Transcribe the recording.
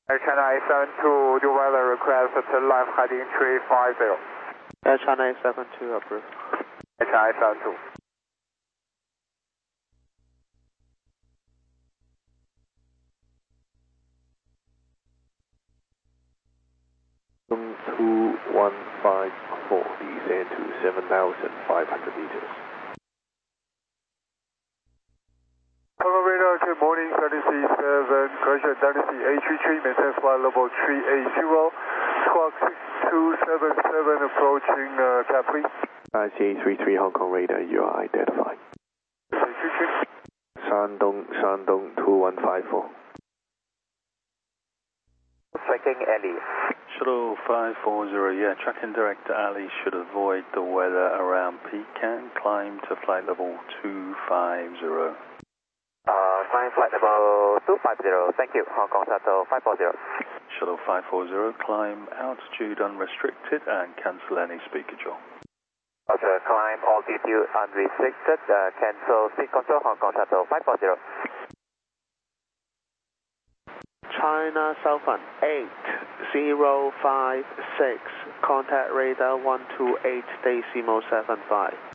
Air China 872, your weather request turn left heading 350. Air China 872, approved. Air China 872. From 2154, descend to 7,500 meters. Total radar, good morning, 337, correction, 33, maintain flight level 380, squawk 6277, approaching Tapley. ICA33 Hong Kong radar, you are identified. Shandong 2154. Tracking alley. Shuttle 540, yeah, tracking director Ali should avoid the weather around Pecan, climb to flight level 250. Climb flight level 250, thank you, Hong Kong Shuttle 540. Shuttle 540, climb altitude unrestricted and cancel any speaker jaw. Okay, climb altitude unrestricted, cancel speed control, Hong Kong Shuttle 540. China Southern 8056, contact radar 128.75.